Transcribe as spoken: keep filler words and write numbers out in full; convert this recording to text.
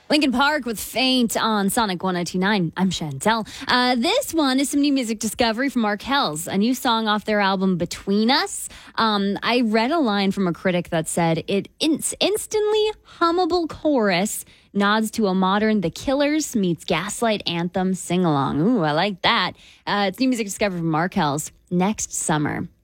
Linkin Park with Faint on Sonic one oh two point nine. I'm Chantel. Uh, this one is some new music discovery from Arkells, a new song off their album Between Us. Um, I read a line from a critic that said it ins- instantly hummable chorus nods to a modern The Killers meets Gaslight anthem sing-along. Ooh, I like that. Uh, it's new music discovered from Arkells next summer.